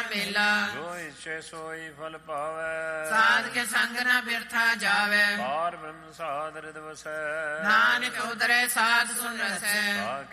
ਮੇਲਾ। ਜੋ ਇੱਛੇ ਸੋਈ ਫਲ ਪਾਵੈ, ਸਾਧ ਕੇ ਸੰਗ ਨਾ ਬਿਰਥਾ ਜਾਵੇ। ਪਾਰ ਬ੍ਰਹਮ ਸਾਧ ਰਿਦ ਵਸੈ, ਨਾਨਕ ਉਦਰੇ ਸਾਧ ਸੁਨ ਰਸੈ।